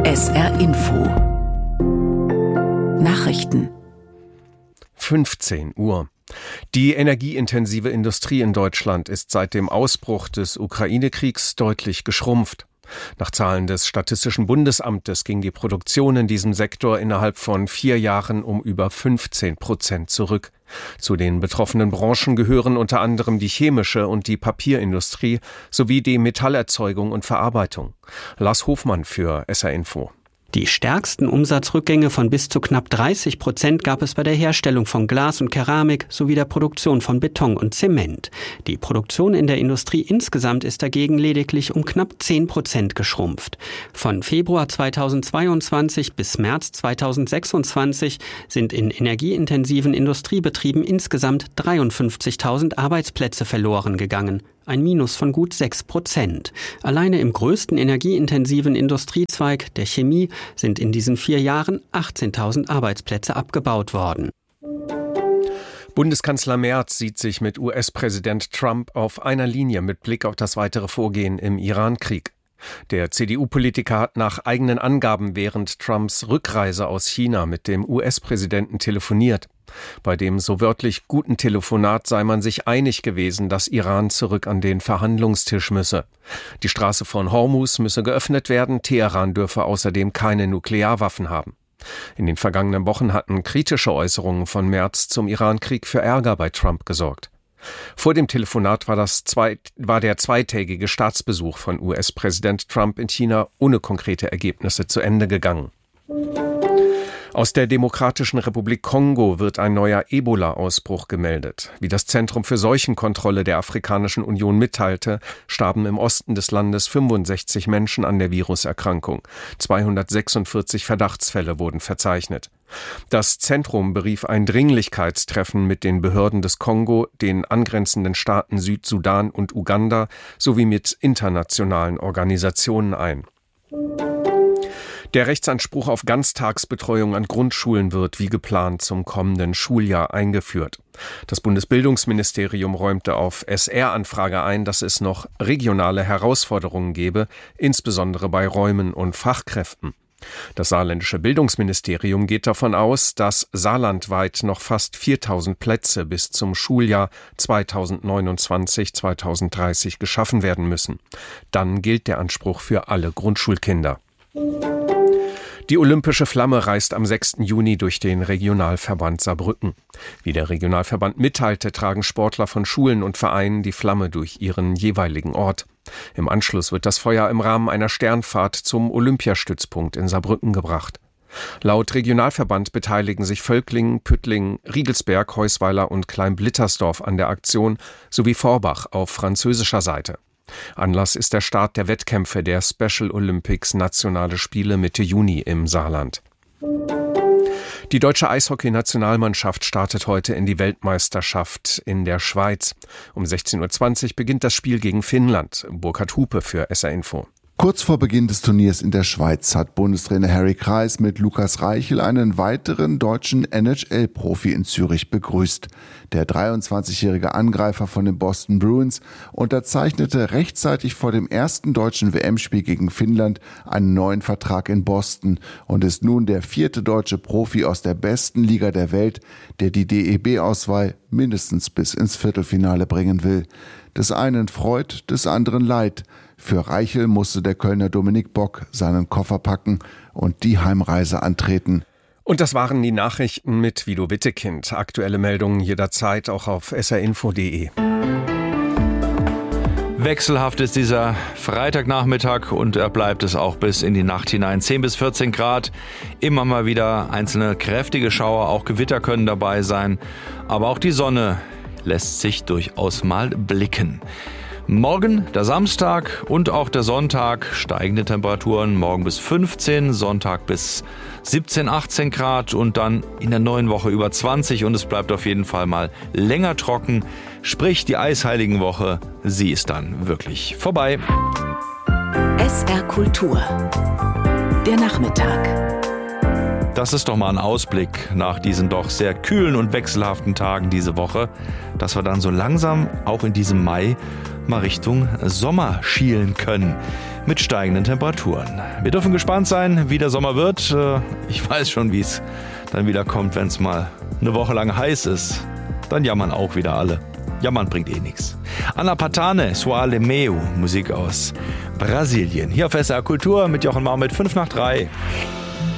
SR Info Nachrichten 15 Uhr. Die energieintensive Industrie in Deutschland ist seit dem Ausbruch des Ukraine-Kriegs deutlich geschrumpft. Nach Zahlen des Statistischen Bundesamtes ging die Produktion in diesem Sektor innerhalb von 4 Jahren um über 15% zurück. Zu den betroffenen Branchen gehören unter anderem die chemische und die Papierindustrie sowie die Metallerzeugung und Verarbeitung. Lars Hofmann für SR Info. Die stärksten Umsatzrückgänge von bis zu knapp 30% gab es bei der Herstellung von Glas und Keramik sowie der Produktion von Beton und Zement. Die Produktion in der Industrie insgesamt ist dagegen lediglich um knapp 10% geschrumpft. Von Februar 2022 bis März 2026 sind in energieintensiven Industriebetrieben insgesamt 53.000 Arbeitsplätze verloren gegangen. Ein Minus von gut 6%. Alleine im größten energieintensiven Industriezweig, der Chemie, sind in diesen 4 Jahren 18.000 Arbeitsplätze abgebaut worden. Bundeskanzler Merz sieht sich mit US-Präsident Trump auf einer Linie mit Blick auf das weitere Vorgehen im Iran-Krieg. Der CDU-Politiker hat nach eigenen Angaben während Trumps Rückreise aus China mit dem US-Präsidenten telefoniert. Bei dem so wörtlich guten Telefonat sei man sich einig gewesen, dass Iran zurück an den Verhandlungstisch müsse. Die Straße von Hormuz müsse geöffnet werden, Teheran dürfe außerdem keine Nuklearwaffen haben. In den vergangenen Wochen hatten kritische Äußerungen von Merz zum Iran-Krieg für Ärger bei Trump gesorgt. Vor dem Telefonat war der zweitägige Staatsbesuch von US-Präsident Trump in China ohne konkrete Ergebnisse zu Ende gegangen. Aus der Demokratischen Republik Kongo wird ein neuer Ebola-Ausbruch gemeldet. Wie das Zentrum für Seuchenkontrolle der Afrikanischen Union mitteilte, starben im Osten des Landes 65 Menschen an der Viruserkrankung. 246 Verdachtsfälle wurden verzeichnet. Das Zentrum berief ein Dringlichkeitstreffen mit den Behörden des Kongo, den angrenzenden Staaten Südsudan und Uganda sowie mit internationalen Organisationen ein. Der Rechtsanspruch auf Ganztagsbetreuung an Grundschulen wird wie geplant zum kommenden Schuljahr eingeführt. Das Bundesbildungsministerium räumte auf SR-Anfrage ein, dass es noch regionale Herausforderungen gebe, insbesondere bei Räumen und Fachkräften. Das saarländische Bildungsministerium geht davon aus, dass saarlandweit noch fast 4.000 Plätze bis zum Schuljahr 2029/2030 geschaffen werden müssen. Dann gilt der Anspruch für alle Grundschulkinder. Die Olympische Flamme reist am 6. Juni durch den Regionalverband Saarbrücken. Wie der Regionalverband mitteilte, tragen Sportler von Schulen und Vereinen die Flamme durch ihren jeweiligen Ort. Im Anschluss wird das Feuer im Rahmen einer Sternfahrt zum Olympiastützpunkt in Saarbrücken gebracht. Laut Regionalverband beteiligen sich Völklingen, Püttlingen, Riegelsberg, Heusweiler und Kleinblittersdorf an der Aktion sowie Forbach auf französischer Seite. Anlass ist der Start der Wettkämpfe der Special Olympics Nationale Spiele Mitte Juni im Saarland. Die deutsche Eishockey-Nationalmannschaft startet heute in die Weltmeisterschaft in der Schweiz. Um 16:20 Uhr beginnt das Spiel gegen Finnland. Burkhard Hupe für SR Info. Kurz vor Beginn des Turniers in der Schweiz hat Bundestrainer Harry Kreis mit Lukas Reichel einen weiteren deutschen NHL-Profi in Zürich begrüßt. Der 23-jährige Angreifer von den Boston Bruins unterzeichnete rechtzeitig vor dem ersten deutschen WM-Spiel gegen Finnland einen neuen Vertrag in Boston und ist nun der 4. deutsche Profi aus der besten Liga der Welt, der die DEB-Auswahl mindestens bis ins Viertelfinale bringen will. Des einen Freud, des anderen Leid. Für Reichel musste der Kölner Dominik Bock seinen Koffer packen und die Heimreise antreten. Und das waren die Nachrichten mit Guido Wittekind. Aktuelle Meldungen jederzeit auch auf srinfo.de. Wechselhaft ist dieser Freitagnachmittag und er bleibt es auch bis in die Nacht hinein. 10 bis 14 Grad, immer mal wieder einzelne kräftige Schauer, auch Gewitter können dabei sein. Aber auch die Sonne lässt sich durchaus mal blicken. Morgen, der Samstag und auch der Sonntag, steigende Temperaturen, morgen bis 15, Sonntag bis 17, 18 Grad und dann in der neuen Woche über 20 und es bleibt auf jeden Fall mal länger trocken. Sprich, die Eisheiligenwoche, sie ist dann wirklich vorbei. SR Kultur. Der Nachmittag. Das ist doch mal ein Ausblick nach diesen doch sehr kühlen und wechselhaften Tagen diese Woche, dass wir dann so langsam auch in diesem Mai mal Richtung Sommer schielen können mit steigenden Temperaturen. Wir dürfen gespannt sein, wie der Sommer wird. Ich weiß schon, wie es dann wieder kommt, wenn es mal eine Woche lang heiß ist. Dann jammern auch wieder alle. Jammern bringt eh nichts. Ana Patane, Soale Meu, Musik aus Brasilien. Hier auf SR Kultur mit Jochen Mau mit 5 nach 3.